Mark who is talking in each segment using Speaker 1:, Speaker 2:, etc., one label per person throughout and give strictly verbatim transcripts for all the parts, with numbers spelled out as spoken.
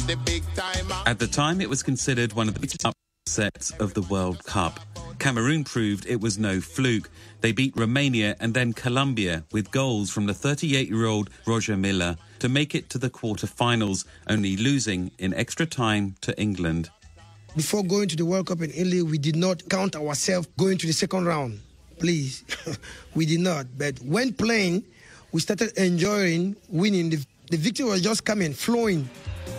Speaker 1: the big timer.
Speaker 2: At the time, it was considered one of the biggest upsets of the World Cup. Cameroon proved it was no fluke. They beat Romania and then Colombia with goals from the thirty-eight-year-old Roger Milla to make it to the quarter-finals, only losing in extra time to England.
Speaker 3: Before going to the World Cup in Italy, we did not count ourselves going to the second round. Please, we did not. But when playing, we started enjoying winning. The, the victory was just coming, flowing.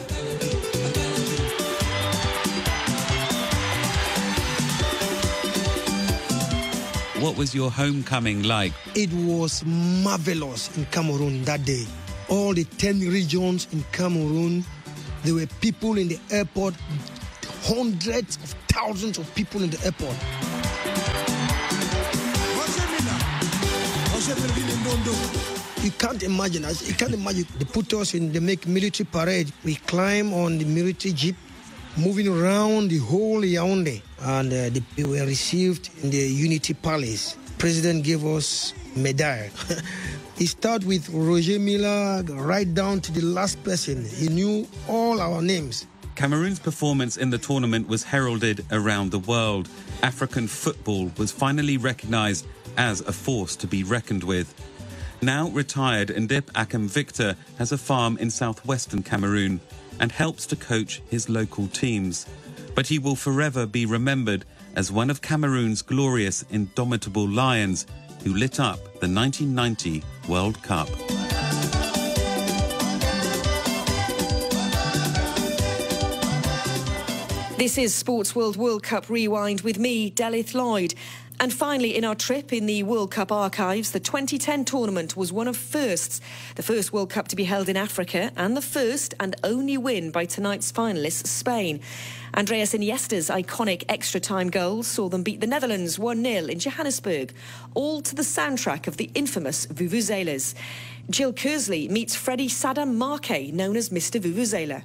Speaker 2: What was your homecoming like?
Speaker 3: It was marvelous in Cameroon that day. All the ten regions in Cameroon, there were people in the airport, hundreds of thousands of people in the airport. You can't imagine. You can't imagine. They put us in, they make military parade. We climb on the military jeep, moving around the whole Yaoundé. And uh, they, they were received in the Unity Palace. President gave us medal. He started with Roger Milla right down to the last person. He knew all our names.
Speaker 2: Cameroon's performance in the tournament was heralded around the world. African football was finally recognised as a force to be reckoned with. Now retired, Ndip Akam Victor has a farm in southwestern Cameroon and helps to coach his local teams. But he will forever be remembered as one of Cameroon's glorious, indomitable lions who lit up the nineteen ninety World Cup.
Speaker 4: This is Sports World World Cup Rewind with me, Delith Lloyd. And finally, in our trip in the World Cup archives, the twenty ten tournament was one of firsts. The first World Cup to be held in Africa and the first and only win by tonight's finalists, Spain. Andreas Iniesta's iconic extra-time goal saw them beat the Netherlands one nil in Johannesburg, all to the soundtrack of the infamous Vuvuzelas. Jill Kersley meets Freddie Saddam Marquet, known as Mister Vuvuzela.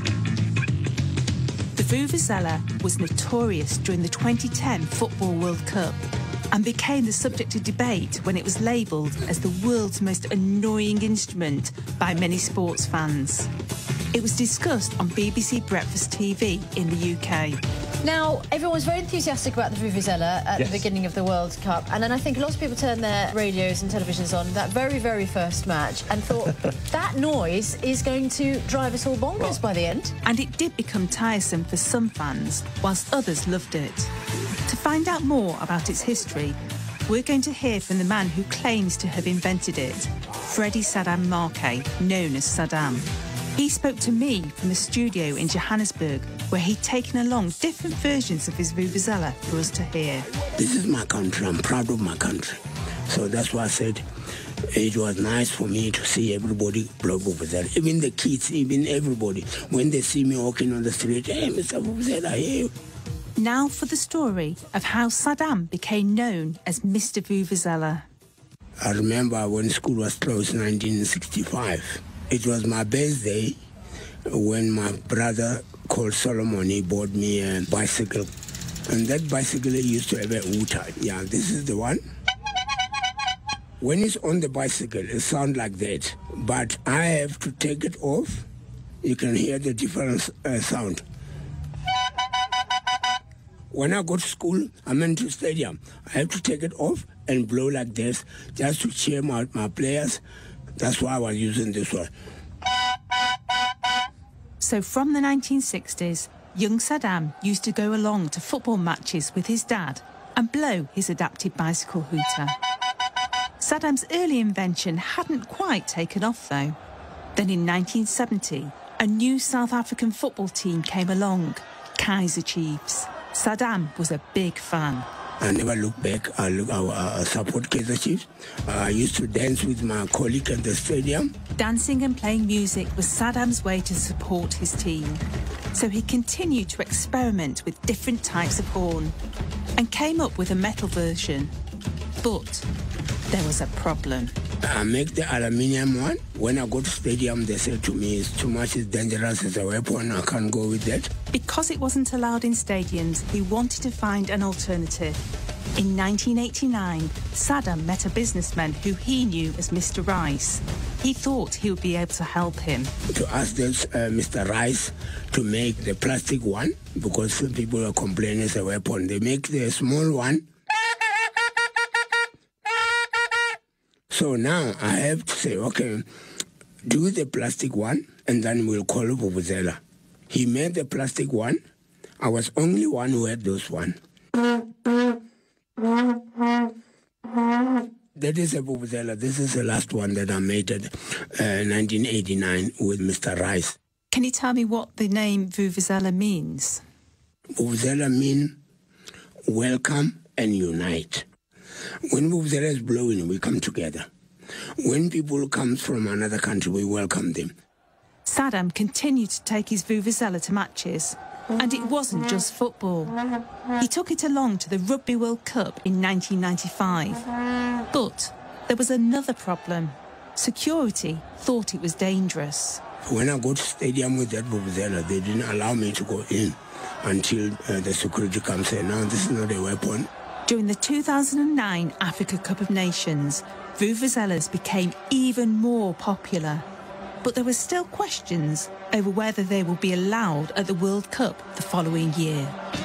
Speaker 5: The Vuvuzela was notorious during the twenty ten Football World Cup and became the subject of debate when it was labelled as the world's most annoying instrument by many sports fans. It was discussed on B B C Breakfast T V in the U K.
Speaker 6: Now, everyone was very enthusiastic about the Vuvuzela at yes. the beginning of the World Cup, and then I think lots of people turned their radios and televisions on that very, very first match and thought that noise is going to drive us all bonkers well, by the end.
Speaker 5: And it did become tiresome for some fans, whilst others loved it. To find out more about its history, we're going to hear from the man who claims to have invented it, Freddie Saddam Marquet, known as Saddam. He spoke to me from a studio in Johannesburg where he'd taken along different versions of his Vuvuzela for us to hear.
Speaker 7: This is my country. I'm proud of my country. So that's why I said it was nice for me to see everybody blow Vuvuzela. Even the kids, even everybody. When they see me walking on the street, hey, Mister Vuvuzela, hey.
Speaker 5: Now for the story of how Saddam became known as Mister Vuvuzela.
Speaker 7: I remember when school was closed in nineteen sixty-five. It was my birthday when my brother called Solomon, he bought me a bicycle. And that bicycle used to have a water. Yeah, this is the one. When it's on the bicycle, it sounds like that. But I have to take it off. You can hear the different uh, sound. When I go to school, I'm into stadium. I have to take it off and blow like this just to cheer my, my players. That's why I was using this one.
Speaker 5: So from the nineteen sixties, young Saddam used to go along to football matches with his dad and blow his adapted bicycle hooter. Saddam's early invention hadn't quite taken off, though. Then in nineteen seventy, a new South African football team came along, Kaizer Chiefs. Saddam was a big fan.
Speaker 7: I never look back. I look. I, I support Kaizer Chiefs. I used to dance with my colleague at the stadium.
Speaker 5: Dancing and playing music was Saddam's way to support his team. So he continued to experiment with different types of horn and came up with a metal version. But there was a problem.
Speaker 7: I make the aluminium one. When I go to stadium, they say to me, it's too much, it's dangerous, it's a weapon, I can't go with that.
Speaker 5: Because it wasn't allowed in stadiums, he wanted to find an alternative. In nineteen eighty-nine, Saddam met a businessman who he knew as Mister Rice. He thought he would be able to help him.
Speaker 7: To ask this, uh, Mister Rice to make the plastic one, because some people are complaining it's a weapon. They make the small one. So now I have to say, okay, do the plastic one, and then we'll call Vuvuzela. He made the plastic one. I was only one who had those one. That is a Vuvuzela. This is the last one that I made in uh, nineteen eighty-nine with Mister Rice.
Speaker 5: Can you tell me what the name Vuvuzela means?
Speaker 7: Vuvuzela means welcome and unite. When Vuvuzela is blowing, we come together. When people come from another country, we welcome them.
Speaker 5: Saddam continued to take his Vuvuzela to matches. And it wasn't just football. He took it along to the Rugby World Cup in nineteen ninety-five. But there was another problem. Security thought it was dangerous.
Speaker 7: When I go to stadium with that Vuvuzela, they didn't allow me to go in until uh, the security comes in. Now, this is not a weapon.
Speaker 5: During the two thousand nine Africa Cup of Nations, Vuvuzelas became even more popular. But there were still questions over whether they will be allowed at the World Cup the following year.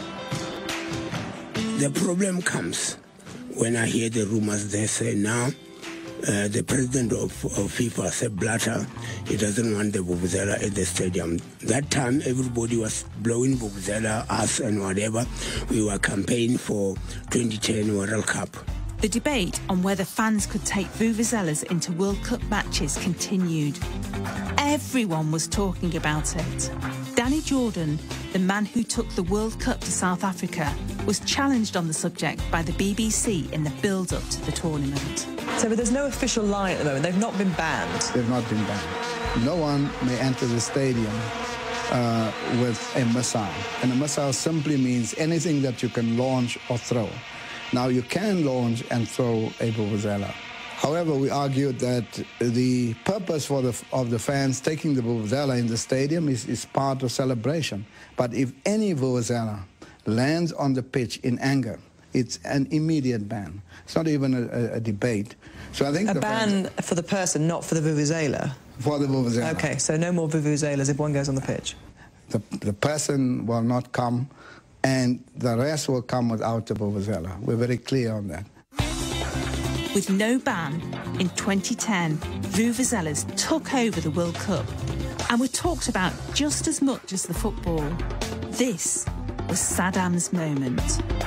Speaker 7: The problem comes when I hear the rumors. They say now uh, the president of, of FIFA, Sepp Blatter, he doesn't want the Vuvuzela at the stadium. That time everybody was blowing Vuvuzela, us and whatever. We were campaigning for twenty ten World Cup.
Speaker 5: The debate on whether fans could take Vuvuzelas into World Cup matches continued. Everyone was talking about it. Danny Jordan, the man who took the World Cup to South Africa, was challenged on the subject by the B B C in the build-up to the tournament.
Speaker 1: So but there's no official line at the moment. They've not been banned.
Speaker 8: They've not been banned. No one may enter the stadium uh, with a missile. And a missile simply means anything that you can launch or throw. Now, you can launch and throw a Vuvuzela. However, we argued that the purpose for the, of the fans taking the Vuvuzela in the stadium is, is part of celebration. But if any Vuvuzela lands on the pitch in anger, it's an immediate ban. It's not even a, a, a debate. So I think
Speaker 1: a
Speaker 8: the
Speaker 1: ban
Speaker 8: fans,
Speaker 1: for the person, not for the Vuvuzela?
Speaker 8: For the Vuvuzela.
Speaker 1: OK, so no more Vuvuzelas if one goes on the pitch?
Speaker 8: The, the person will not come, and the rest will come without the Vuvuzela. We're very clear on that.
Speaker 5: With no ban, in twenty ten, Vuvuzelas took over the World Cup and were talked about just as much as the football. This was Saddam's moment.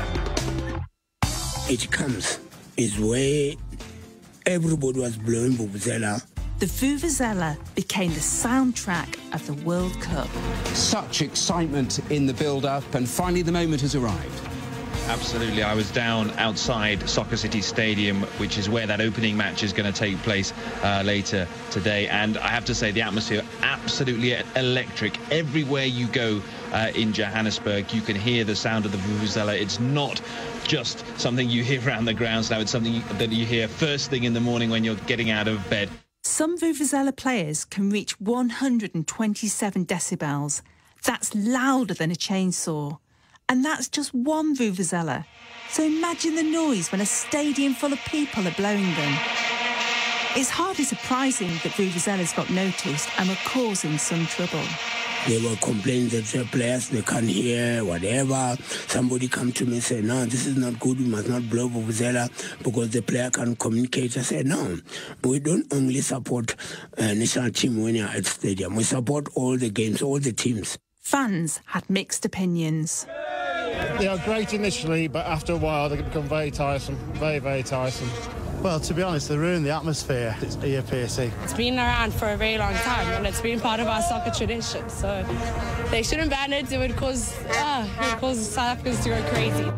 Speaker 7: It comes is where everybody was blowing Vuvuzela.
Speaker 5: The Vuvuzela became the soundtrack of the World Cup.
Speaker 9: Such excitement in the build-up, and finally the moment has arrived.
Speaker 10: Absolutely. I was down outside Soccer City Stadium, which is where that opening match is going to take place uh, later today. And I have to say, the atmosphere absolutely electric. Everywhere you go uh, in Johannesburg, you can hear the sound of the Vuvuzela. It's not just something you hear around the grounds now. It's something that you hear first thing in the morning when you're getting out of bed.
Speaker 5: Some Vuvuzela players can reach one hundred twenty-seven decibels. That's louder than a chainsaw. And that's just one Vuvuzela. So imagine the noise when a stadium full of people are blowing them. It's hardly surprising that Vuvuzelas got noticed and were causing some trouble.
Speaker 7: They were complaining that the players, they can't hear, whatever. Somebody come to me and say, no, this is not good, we must not blow Vuvuzela because the player can't communicate. I said, no, we don't only support uh, national team when you're at stadium. We support all the games, all the teams.
Speaker 5: Fans had mixed opinions.
Speaker 11: They are great initially, but after a while they become very tiresome, very, very tiresome. Well, to be honest, they ruin the atmosphere. It's ear-piercing.
Speaker 12: It's been around for a very long time, and it's been part of our soccer tradition. So they shouldn't ban it. It would cause, ah, it would cause South Africans to go crazy.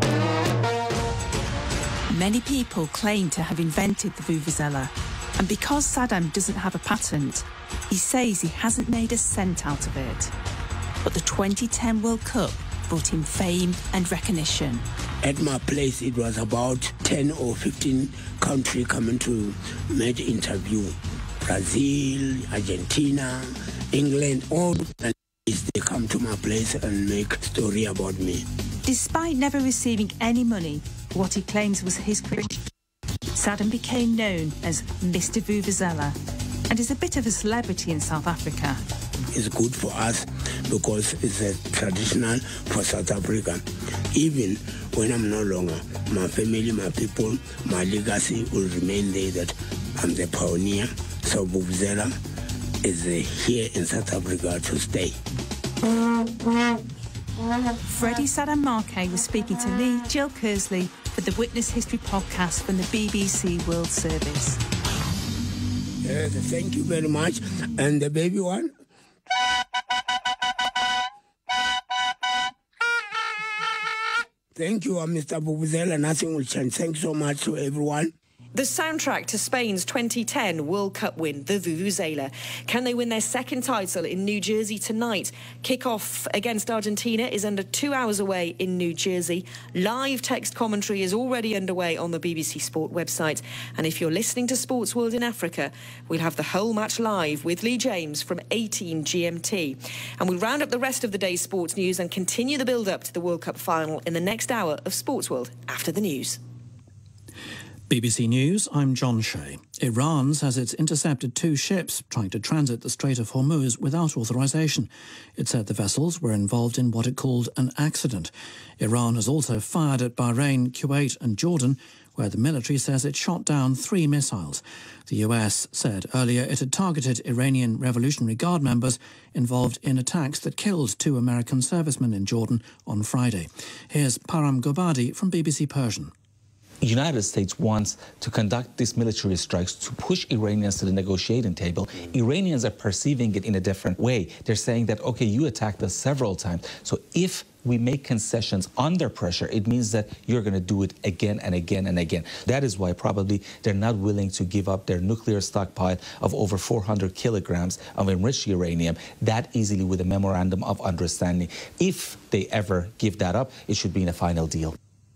Speaker 5: Many people claim to have invented the Vuvuzela, and because Saddam doesn't have a patent, he says he hasn't made a cent out of it. But the twenty ten World Cup brought him fame and recognition.
Speaker 7: At my place, it was about ten or fifteen countries coming to make interview. Brazil, Argentina, England, all. And they come to my place and make story about me.
Speaker 5: Despite never receiving any money for what he claims was his career, Saddam became known as Mister Vuvuzela and is a bit of a celebrity in South Africa.
Speaker 7: It's good for us because it's a traditional for South Africa. Even when I'm no longer, my family, my people, my legacy will remain there, that I'm the pioneer. So Vuvuzela is uh, here in South Africa to stay.
Speaker 5: Freddie Saddam Marquet was speaking to me, Jill Kersley, for the Witness History podcast from the B B C World Service.
Speaker 7: Yes, thank you very much. And the baby one? Thank you, Mister Vuvuzela. Nothing will change. Thanks so much to everyone.
Speaker 4: The soundtrack to Spain's twenty ten World Cup win, the Vuvuzela. Can they win their second title in New Jersey tonight? Kick-off against Argentina is under two hours away in New Jersey. Live text commentary is already underway on the B B C Sport website. And if you're listening to Sports World in Africa, we'll have the whole match live with Lee James from eighteen G M T. And we'll round up the rest of the day's sports news and continue the build-up to the World Cup final in the next hour of Sports World after the news.
Speaker 13: B B C News, I'm John Shea. Iran says it's intercepted two ships trying to transit the Strait of Hormuz without authorization. It said the vessels were involved in what it called an accident. Iran has also fired at Bahrain, Kuwait and Jordan, where the military says it shot down three missiles. The U S said earlier it had targeted Iranian Revolutionary Guard members involved in attacks that killed two American servicemen in Jordan on Friday. Here's Param Gobadi from B B C Persian.
Speaker 14: The United States wants to conduct these military strikes to push Iranians to the negotiating table. Iranians are perceiving it in a different way. They're saying that, okay, you attacked us several times. So if we make concessions under pressure, it means that you're going to do it again and again and again. That is why probably they're not willing to give up their nuclear stockpile of over four hundred kilograms of enriched uranium that easily with a memorandum of understanding. If they ever give that up, it should be in a final deal.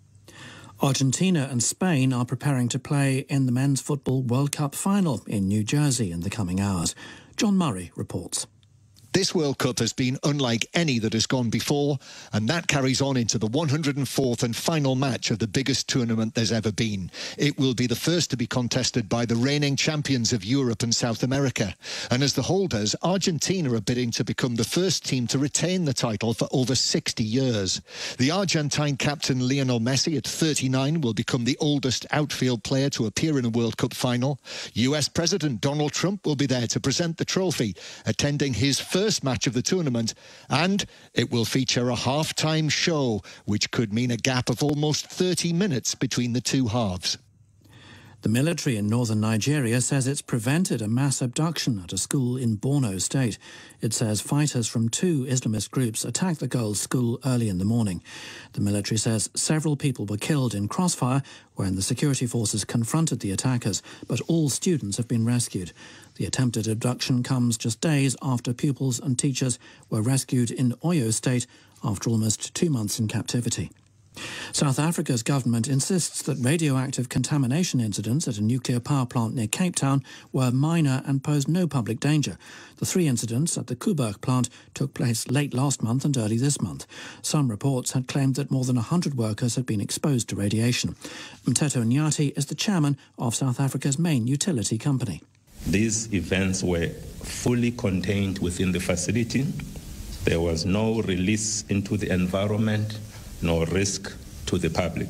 Speaker 13: Argentina and Spain are preparing to play in the Men's Football World Cup final in New Jersey in the coming hours. John Murray reports.
Speaker 15: This World Cup has been unlike any that has gone before, and that carries on into the one hundred fourth and final match of the biggest tournament there's ever been. It will be the first to be contested by the reigning champions of Europe and South America. And as the holders, Argentina are bidding to become the first team to retain the title for over sixty years. The Argentine captain Lionel Messi, at thirty-nine, will become the oldest outfield player to appear in a World Cup final. U S President Donald Trump will be there to present the trophy, attending his first first match of the tournament, and it will feature a half-time show, which could mean a gap of almost thirty minutes between the two halves.
Speaker 13: The military in northern Nigeria says it's prevented a mass abduction at a school in Borno State. It says fighters from two Islamist groups attacked the girls' school early in the morning. The military says several people were killed in crossfire when the security forces confronted the attackers, but all students have been rescued. The attempted abduction comes just days after pupils and teachers were rescued in Oyo State after almost two months in captivity. South Africa's government insists that radioactive contamination incidents at a nuclear power plant near Cape Town were minor and posed no public danger. The three incidents at the Koeberg plant took place late last month and early this month. Some reports had claimed that more than one hundred workers had been exposed to radiation. Mteto Nyati is the chairman of South Africa's main utility company.
Speaker 16: These events were fully contained within the facility. There was no release into the environment, no risk to the public.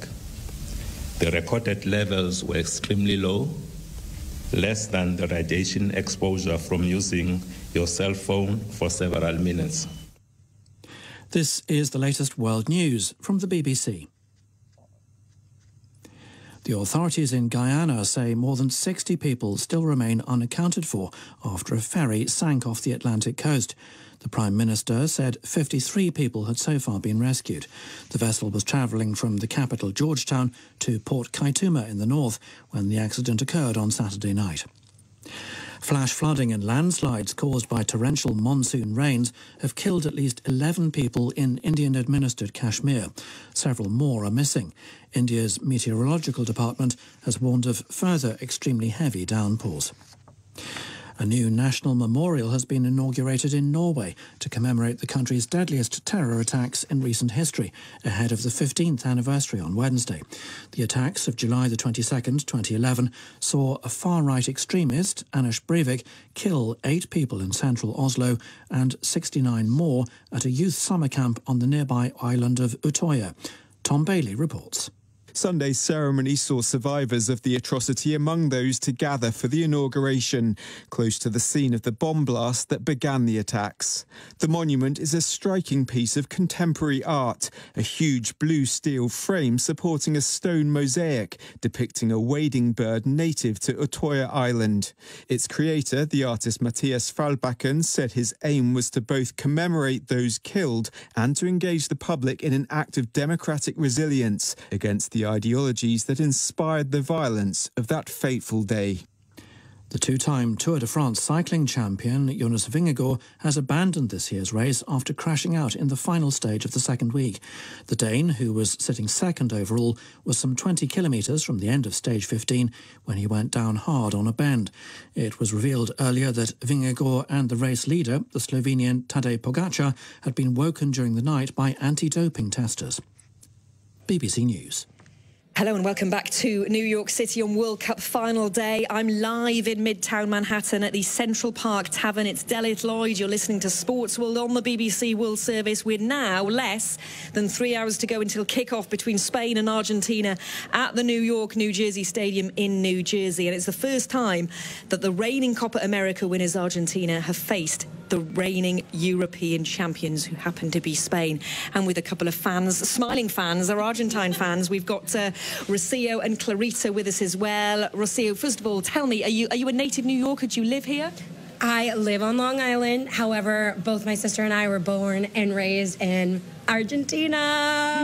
Speaker 16: The recorded levels were extremely low, less than the radiation exposure from using your cell phone for several minutes.
Speaker 13: This is the latest world news from the B B C. The authorities in Guyana say more than sixty people still remain unaccounted for after a ferry sank off the Atlantic coast. The Prime Minister said fifty-three people had so far been rescued. The vessel was travelling from the capital, Georgetown, to Port Kaituma in the north when the accident occurred on Saturday night. Flash flooding and landslides caused by torrential monsoon rains have killed at least eleven people in Indian-administered Kashmir. Several more are missing. India's meteorological department has warned of further extremely heavy downpours. A new national memorial has been inaugurated in Norway to commemorate the country's deadliest terror attacks in recent history, ahead of the fifteenth anniversary on Wednesday. The attacks of July the twenty-second, twenty eleven, saw a far-right extremist, Anders Breivik, kill eight people in central Oslo and sixty-nine more at a youth summer camp on the nearby island of Utøya. Tom Bailey reports.
Speaker 17: Sunday's ceremony saw survivors of the atrocity among those to gather for the inauguration, close to the scene of the bomb blast that began the attacks. The monument is a striking piece of contemporary art, a huge blue steel frame supporting a stone mosaic depicting a wading bird native to Utøya Island. Its creator, the artist Mathias Falbakken, said his aim was to both commemorate those killed and to engage the public in an act of democratic resilience against the ideologies that inspired the violence of that fateful day.
Speaker 13: The two-time Tour de France cycling champion Jonas Vingegaard has abandoned this year's race after crashing out in the final stage of the second week. The Dane, who was sitting second overall, was some twenty kilometres from the end of stage fifteen when he went down hard on a bend. It was revealed earlier that Vingegaard and the race leader, the Slovenian Tadej Pogačar, had been woken during the night by anti-doping testers. B B C News.
Speaker 4: Hello and welcome back to New York City on World Cup final day. I'm live in Midtown Manhattan at the Central Park Tavern. It's Delith Lloyd. You're listening to Sports World on the B B C World Service. We're now less than three hours to go until kick-off between Spain and Argentina at the New York, New Jersey Stadium in New Jersey. And it's the first time that the reigning Copa America winners Argentina have faced the reigning European champions, who happen to be Spain. And with a couple of fans, smiling fans, are Argentine fans. We've got uh, Rocio and Clarita with us as well. Rocio, first of all, tell me, are you, are you a native New Yorker? Do you live here?
Speaker 18: I live on Long Island. However, both my sister and I were born and raised in Argentina.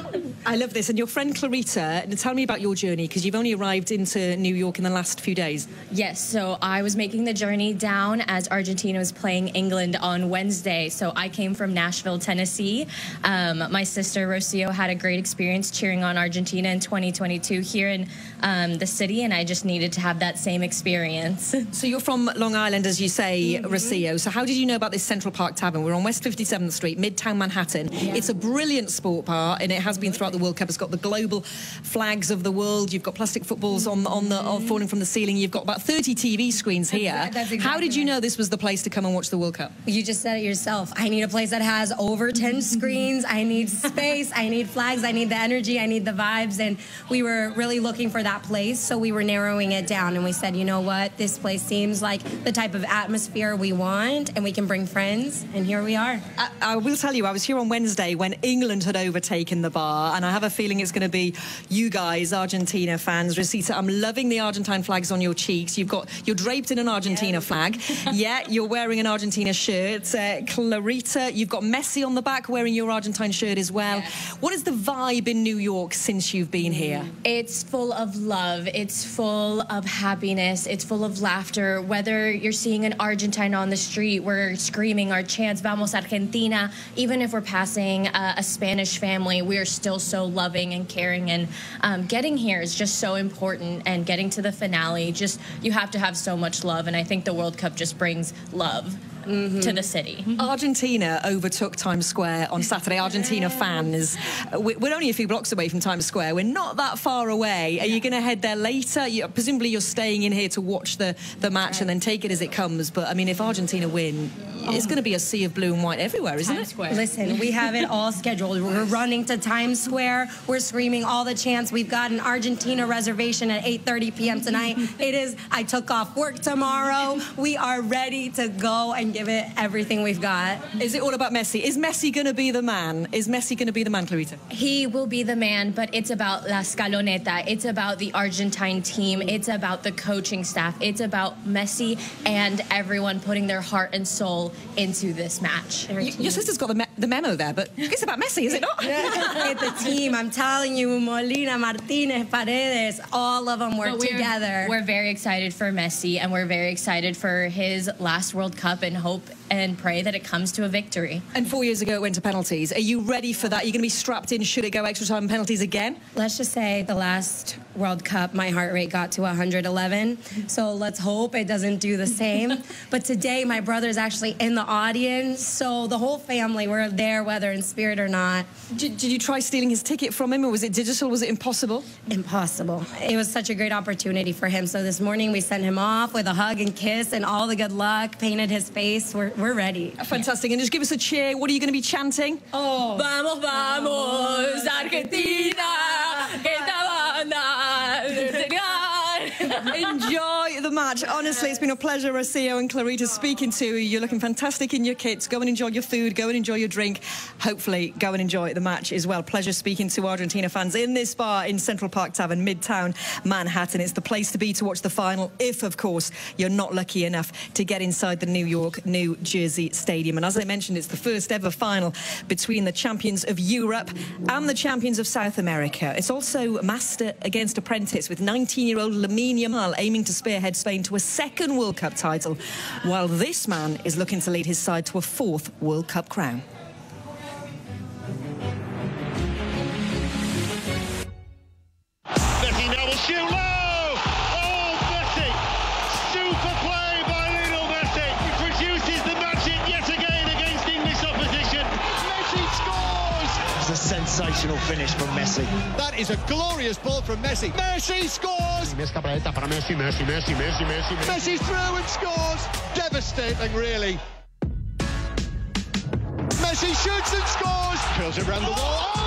Speaker 4: I love this. And your friend Clarita, tell me about your journey, because you've only arrived into New York in the last few days.
Speaker 18: Yes, so I was making the journey down as Argentina was playing England on Wednesday. So I came from Nashville, Tennessee. Um, my sister Rocio had a great experience cheering on Argentina in twenty twenty-two here in um, the city, and I just needed to have that same experience.
Speaker 4: So you're from Long Island, as you say, mm-hmm. Rocio. So how did you know about this Central Park Tavern? We're on West fifty-seventh Street, Midtown Manhattan. Yeah. It's a brilliant sport bar, and it has been throughout the World Cup. It's got the global flags of the world. You've got plastic footballs on, on the on falling from the ceiling. You've got about thirty T V screens here.
Speaker 18: That's exactly
Speaker 4: How did you
Speaker 18: right.
Speaker 4: know this was the place to come and watch the World Cup?
Speaker 18: You just said it yourself. I need a place that has over ten screens. I need space. I need flags. I need the energy. I need the vibes. And we were really looking for that place, so we were narrowing it down. And we said, you know what? This place seems like the type of atmosphere we want, and we can bring friends. And here we are.
Speaker 4: I, I will tell you, I was here on Wednesday when England had overtaken the bar, and I have a feeling it's going to be you guys, Argentina fans. Rosita, I'm loving the Argentine flags on your cheeks. You've got, you're draped in an Argentina yeah. flag. Yeah, you're wearing an Argentina shirt. Uh, Clarita, you've got Messi on the back wearing your Argentine shirt as well. Yeah. What is the vibe in New York since you've been here?
Speaker 18: It's full of love. It's full of happiness. It's full of laughter. Whether you're seeing an Argentine on the street, we're screaming our chants, Vamos Argentina. Even if we're passing uh, a Spanish family, we are still so loving and caring. And um, getting here is just so important. And getting to the finale, just you have to have so much love. And I think the World Cup just brings love. Mm-hmm. to the city.
Speaker 4: Argentina overtook Times Square on Saturday. Argentina fans, we're only a few blocks away from Times Square. We're not that far away. Are you going to head there later? You, presumably you're staying in here to watch the, the match right. and then take it as it comes. But, I mean, if Argentina win, oh. it's going to be a sea of blue and white everywhere, isn't
Speaker 18: Times
Speaker 4: it?
Speaker 18: Square. Listen, we have it all scheduled. We're running to Times Square. We're screaming all the chants. We've got an Argentina reservation at eight thirty p m tonight. It is, I took off work tomorrow. We are ready to go and give it everything we've got.
Speaker 4: Is it all about Messi? Is Messi going to be the man? Is Messi going to be the man, Clarita?
Speaker 18: He will be the man, but it's about La Scaloneta. It's about the Argentine team. It's about the coaching staff. It's about Messi and everyone putting their heart and soul into this match.
Speaker 4: You, your sister's got the, me the memo there, but it's about Messi, is it not?
Speaker 18: It's the team. I'm telling you, Molina, Martinez, Paredes, all of them work
Speaker 6: we're,
Speaker 18: together.
Speaker 6: We're very excited for Messi, and we're very excited for his last World Cup, and hope
Speaker 18: and pray that it comes to a victory.
Speaker 4: And four years ago it went to penalties. Are you ready for that? Are you going to be strapped in should it go extra time and penalties again?
Speaker 18: Let's just say the last World Cup, my heart rate got to one hundred eleven. So let's hope it doesn't do the same. But today, my brother's actually in the audience. So the whole family, we're there, whether in spirit or not.
Speaker 4: Did, did you try stealing his ticket from him, or was it digital? Was it impossible?
Speaker 18: Impossible. It was such a great opportunity for him. So this morning, we sent him off with a hug and kiss and all the good luck, painted his face. We're, we're ready.
Speaker 4: Fantastic. And just give us a cheer. What are you going to be chanting?
Speaker 18: Oh. Vamos, vamos, Argentina, que esta banda.
Speaker 4: Enjoy the match. Honestly, it's been a pleasure, Rocio and Clarita, speaking to you. You're looking fantastic in your kits. Go and enjoy your food. Go and enjoy your drink. Hopefully, go and enjoy the match as well. Pleasure speaking to Argentina fans in this bar in Central Park Tavern, Midtown Manhattan. It's the place to be to watch the final, if, of course, you're not lucky enough to get inside the New York, New Jersey Stadium. And as I mentioned, it's the first ever final between the champions of Europe and the champions of South America. It's also master against apprentice, with nineteen-year-old Lamine Yamal aiming to spearhead Spain to a second World Cup title, while this man is looking to lead his side to a fourth World Cup crown.
Speaker 19: Messi now will shoot low! Oh, Messi! Super play by Lionel Messi! He produces the magic yet again against English opposition. Messi scores!
Speaker 20: It's a sensational finish from Messi.
Speaker 19: That is a glorious ball from Messi. Messi scores! Messi, Messi, Messi, Messi, Messi. Messi's through and scores! Devastating, really. Messi shoots and scores! Curls it round the wall.